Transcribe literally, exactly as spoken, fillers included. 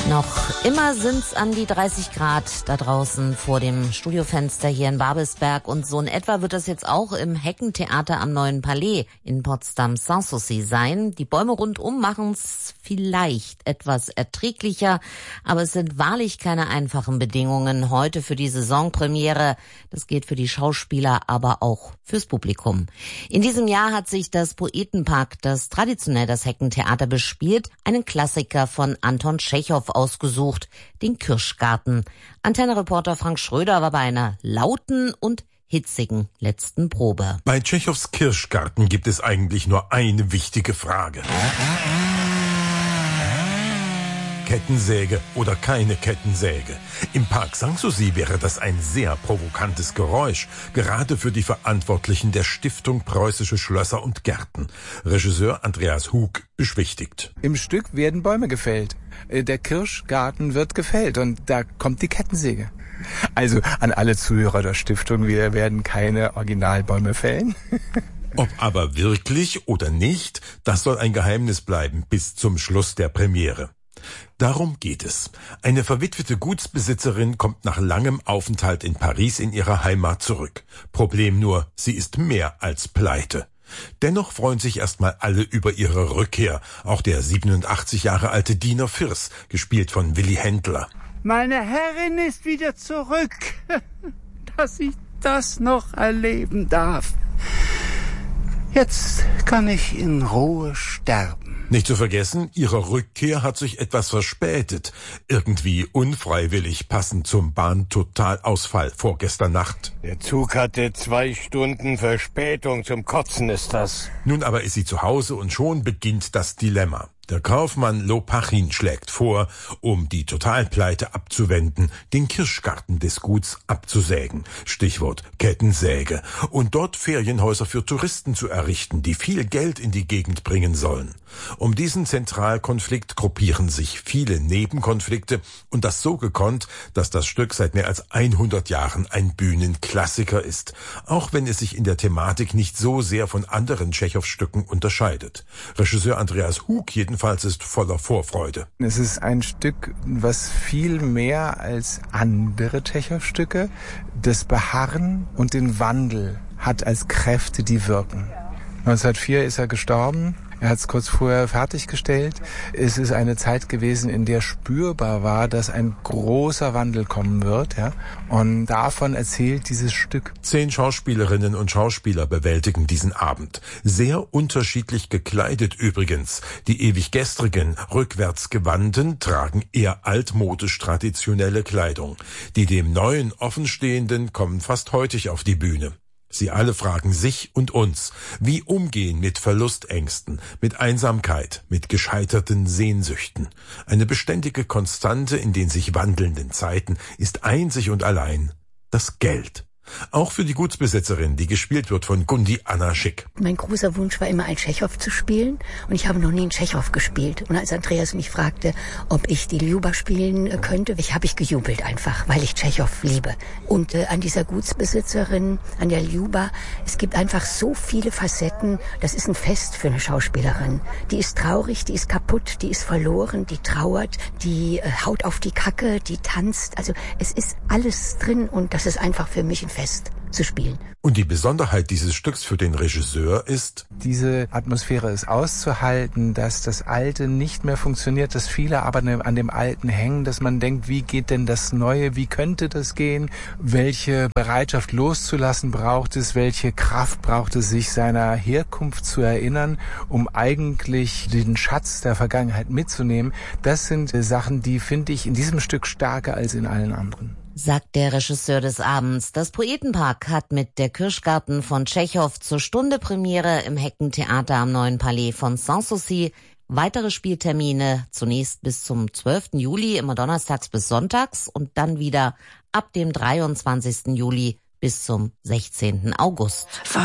Noch immer sind's an die dreißig Grad da draußen vor dem Studiofenster hier in Babelsberg und so in etwa wird das jetzt auch im Heckentheater am Neuen Palais in Potsdam-Sanssouci sein. Die Bäume rundum machen's vielleicht etwas erträglicher, aber es sind wahrlich keine einfachen Bedingungen heute für die Saisonpremiere. Das geht für die Schauspieler, aber auch fürs Publikum. In diesem Jahr hat sich das Poetenpark, das traditionell das Heckentheater bespielt, einen Klassiker von Anton Tschechow ausgesucht, den Kirschgarten. Antenne-Reporter Frank Schröder war bei einer lauten und hitzigen letzten Probe. Bei Tschechows Kirschgarten gibt es eigentlich nur eine wichtige Frage. Kettensäge oder keine Kettensäge? Im Park Sanssouci wäre das ein sehr provokantes Geräusch, gerade für die Verantwortlichen der Stiftung Preußische Schlösser und Gärten. Regisseur Andreas Hug beschwichtigt. Im Stück werden Bäume gefällt. Der Kirschgarten wird gefällt und da kommt die Kettensäge. Also an alle Zuhörer der Stiftung, wir werden keine Originalbäume fällen. Ob aber wirklich oder nicht, das soll ein Geheimnis bleiben bis zum Schluss der Premiere. Darum geht es. Eine verwitwete Gutsbesitzerin kommt nach langem Aufenthalt in Paris in ihre Heimat zurück. Problem nur, sie ist mehr als pleite. Dennoch freuen sich erstmal alle über ihre Rückkehr. Auch der siebenundachtzig Jahre alte Diener Firs, gespielt von Willy Händler. Meine Herrin ist wieder zurück, dass ich das noch erleben darf. Jetzt kann ich in Ruhe sterben. Nicht zu vergessen, ihre Rückkehr hat sich etwas verspätet. Irgendwie unfreiwillig, passend zum Bahntotalausfall vorgestern Nacht. Der Zug hatte zwei Stunden Verspätung. Zum Kotzen ist das. Nun aber ist sie zu Hause und schon beginnt das Dilemma. Der Kaufmann Lopachin schlägt vor, um die Totalpleite abzuwenden, den Kirschgarten des Guts abzusägen. Stichwort Kettensäge. Und dort Ferienhäuser für Touristen zu errichten, die viel Geld in die Gegend bringen sollen. Um diesen Zentralkonflikt gruppieren sich viele Nebenkonflikte und das so gekonnt, dass das Stück seit mehr als hundert Jahren ein Bühnenklassiker ist. Auch wenn es sich in der Thematik nicht so sehr von anderen Tschechow-Stücken unterscheidet. Regisseur Andreas Hug jedenfalls ist voller Vorfreude. Es ist ein Stück, was viel mehr als andere Tschechow-Stücke das Beharren und den Wandel hat als Kräfte, die wirken. neunzehnhundertvier ist er gestorben. Er hat es kurz vorher fertiggestellt. Es ist eine Zeit gewesen, in der spürbar war, dass ein großer Wandel kommen wird. Ja? Und davon erzählt dieses Stück. Zehn Schauspielerinnen und Schauspieler bewältigen diesen Abend. Sehr unterschiedlich gekleidet übrigens. Die ewig gestrigen, rückwärts gewandten tragen eher altmodisch traditionelle Kleidung. Die dem Neuen offenstehenden kommen fast heutig auf die Bühne. Sie alle fragen sich und uns, wie umgehen mit Verlustängsten, mit Einsamkeit, mit gescheiterten Sehnsüchten. Eine beständige Konstante in den sich wandelnden Zeiten ist einzig und allein das Geld. Auch für die Gutsbesitzerin, die gespielt wird von Gundi Anna Schick. Mein großer Wunsch war immer, einen Tschechow zu spielen. Und ich habe noch nie einen Tschechow gespielt. Und als Andreas mich fragte, ob ich die Ljuba spielen könnte, ich habe ich gejubelt einfach, weil ich Tschechow liebe. Und äh, an dieser Gutsbesitzerin, an der Ljuba, es gibt einfach so viele Facetten. Das ist ein Fest für eine Schauspielerin. Die ist traurig, die ist kaputt, die ist verloren, die trauert, die äh, haut auf die Kacke, die tanzt. Also es ist alles drin und das ist einfach für mich ein Fest zu spielen. Und die Besonderheit dieses Stücks für den Regisseur ist, diese Atmosphäre ist auszuhalten, dass das Alte nicht mehr funktioniert, dass viele aber an dem Alten hängen, dass man denkt, wie geht denn das Neue, wie könnte das gehen, welche Bereitschaft loszulassen braucht es, welche Kraft braucht es, sich seiner Herkunft zu erinnern, um eigentlich den Schatz der Vergangenheit mitzunehmen. Das sind Sachen, die finde ich in diesem Stück stärker als in allen anderen. Sagt der Regisseur des Abends. Das Poetenpark hat mit der Kirschgarten von Tschechow zur Stunde Premiere im Heckentheater am Neuen Palais von Sanssouci. Weitere Spieltermine zunächst bis zum zwölften Juli, immer donnerstags bis sonntags und dann wieder ab dem dreiundzwanzigsten Juli bis zum sechzehnten August.